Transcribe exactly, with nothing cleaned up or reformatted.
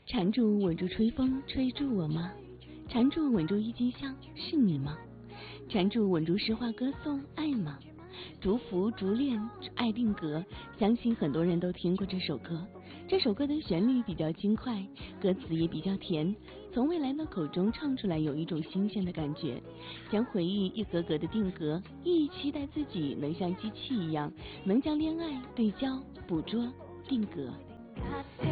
缠住稳住吹风，吹住我吗？缠住稳住郁金香，是你吗？缠住稳住诗画歌颂，爱吗？逐福逐恋爱定格，相信很多人都听过这首歌。这首歌的旋律比较轻快，歌词也比较甜，从未来的口中唱出来，有一种新鲜的感觉，将回忆一格格的定格，亦期待自己能像机器一样，能将恋爱对焦、捕捉、定格。